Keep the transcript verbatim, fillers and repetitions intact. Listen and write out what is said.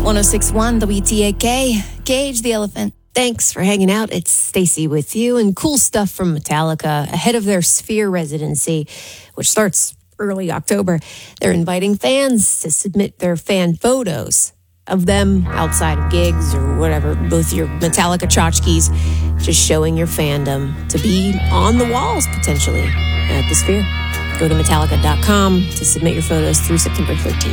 one oh six point one W T A K, Cage the Elephant. Thanks for hanging out. It's Stacy with you, and cool stuff from Metallica ahead of their Sphere residency, which starts early October. They're inviting fans to submit their fan photos of them outside of gigs or whatever, both your Metallica tchotchkes, just showing your fandom to be on the walls potentially at the Sphere. Go to Metallica dot com to submit your photos through September thirteenth.